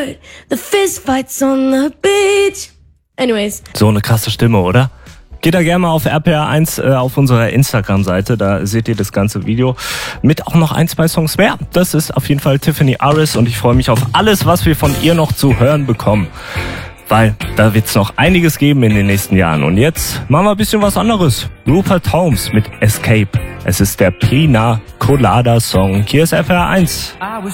heard the fist fights on the beach. Anyways. So eine krasse Stimme, oder? Geht da gerne mal auf RPR1 auf unserer Instagram-Seite, da seht ihr das ganze Video mit auch noch 1, 2 Songs mehr. Das ist auf jeden Fall Tiffany Aris und ich freue mich auf alles, was wir von ihr noch zu hören bekommen. Weil da wird's noch einiges geben in den nächsten Jahren. Und jetzt machen wir ein bisschen was anderes. Rupert Holmes mit Escape. Es ist der Pina Colada Song. Hier ist RPR1. I was